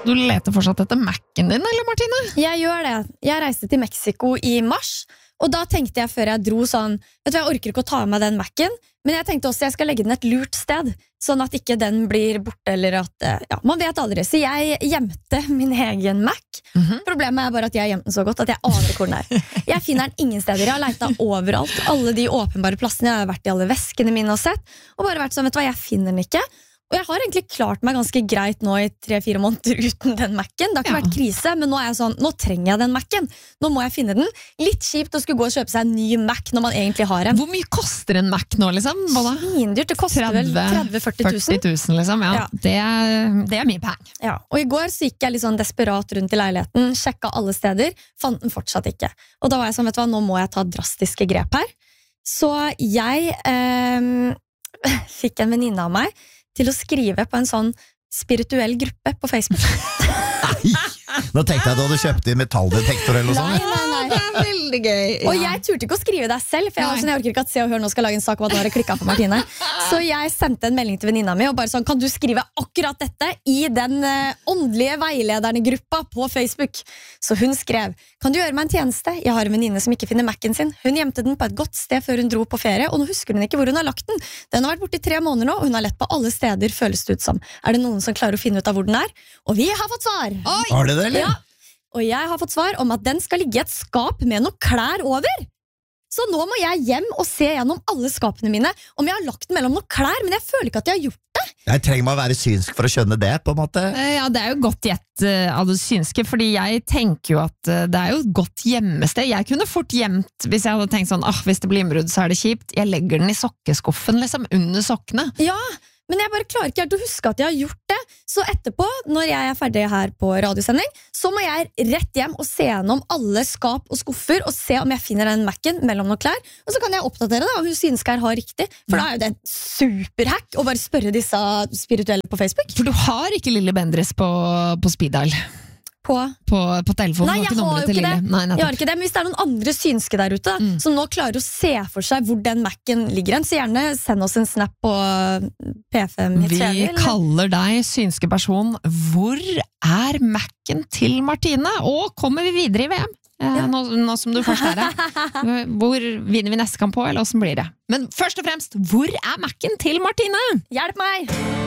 Du leter fortsatt etter Mac'en din, eller Martine? Jeg gjør det. Jeg reiste til Mexico i mars, og da tenkte jeg før jeg dro sånn, vet du, jeg orker ikke å ta med den Mac'en, men jeg tenkte også jeg skal legge den et lurt sted, sånn at ikke den blir borte, eller at, ja, man vet aldri. Så jeg gjemte min egen Mac. Problemet er bare at jeg gjemte den så godt at jeg aner hvor den er. Jeg finner den ingen steder, jeg har letet overalt, alle de åpenbare plassene, jeg har vært i alle veskene mine og sett, og bare vært sånn, vet du hva, jeg finner den ikke. Og jeg har egentlig klart meg ganske greit nå i 3-4 måneder uten den Mac'en. Det har ikke vært krise, men nå er jeg sånn, nå trenger jeg den Mac'en. Nå må jeg finne den. Litt kjipt å skulle gå og kjøpe seg en ny Mac når man egentlig har en. Hvor mye koster en Mac nå, liksom? Svindyrt, det koster vel 30-40 000. Liksom, ja. Det er mye penger. Ja, og i går så gikk jeg litt sånn desperat rundt i leiligheten, sjekket alle steder, fant den fortsatt ikke. Og da var jeg sånn, vet du hva, nå må jeg ta drastiske grep her. Så jeg fikk en venninne av meg til å skrive på en sånn spirituell gruppe på Facebook. Nei, nå tenkte jeg da du kjøpte i metalldetektor eller noe sånt. Nei. Det er veldig gøy. Og jeg turte ikke å skrive det selv, for jeg orker ikke at Se og Hør nå skal lage en sak om at nå har det klikket for Martine. Så jeg sendte en melding til venninna mi og bare sånn, kan du skrive akkurat dette i den åndelige veilederne-gruppa på Facebook? Så hun skrev, kan du gjøre meg en tjeneste? Jeg har en venninne som ikke finner Mac'en sin. Hun gjemte den på et godt sted før hun dro på ferie, og nå husker hun ikke hvor hun har lagt den. Den har vært borte i 3 måneder nå, og hun har lett på alle steder, føles det ut som. Er det noen som klarer å finne ut av hvor den er? Og vi har fått svar! Oi! Har du det, eller? Ja. Og jeg har fått svar om at den skal ligge i et skap med noen klær over. Så nå må jeg hjem og se gjennom alle skapene mine om jeg har lagt den mellom noen klær, men jeg føler ikke at jeg har gjort det. Jeg trenger meg å være synsk for å skjønne det, på en måte. Ja, det er jo godt gjett av det synske, fordi jeg tenker jo at det er jo et godt gjemmested. Jeg kunne fort gjemt, hvis jeg hadde tenkt sånn, hvis det blir innbrudd så er det kjipt. Jeg legger den i sokkeskuffen, liksom, under sokkene. Ja, men jeg bare klarer ikke helt å huske at jeg har gjort det. Så etterpå, når jeg er ferdig her på radiosending, så må jeg rett hjem og se gjennom alle skap og skuffer og se om jeg finner den Mac'en mellom noen klær. Og så kan jeg oppdatere det om hun synsker har riktig. For da er jo det en superhack å bare spørre disse spirituelle på Facebook. For du har ikke Lille Bendriss på speed dial. På telefonen. Nei, jeg har jo ikke det. Nei, jeg har ikke det. Men hvis det er noen andre synske der ute som nå klarer å se for seg hvor den Mac'en ligger hen, så gjerne send oss en snap på P5 i tredje. Vi kaller deg synske person. Hvor er Mac'en til Martine? Og kommer vi videre i VM? Nå som du først er her. Hvor vinner vi neste kamp på, eller hvordan blir det? Men først og fremst, hvor er Mac'en til Martine? Hjelp meg!